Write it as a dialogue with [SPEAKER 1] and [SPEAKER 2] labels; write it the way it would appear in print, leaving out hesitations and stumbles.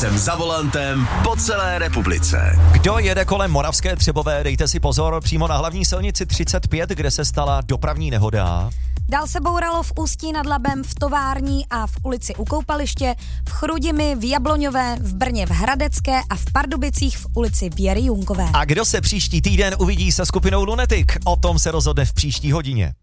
[SPEAKER 1] jsem za volantem po celé republice.
[SPEAKER 2] Kdo jede kolem Moravské Třebové, dejte si pozor, přímo na hlavní silnici 35, kde se stala dopravní nehoda.
[SPEAKER 3] Dál se bouralo v Ústí nad Labem, v Tovární a v ulici U Koupaliště, v Chrudimi, v Jabloňové, v Brně v Hradecké a v Pardubicích v ulici Věry Junkové.
[SPEAKER 2] A kdo se příští týden uvidí se skupinou Lunatic? O tom se rozhodne v příští hodině.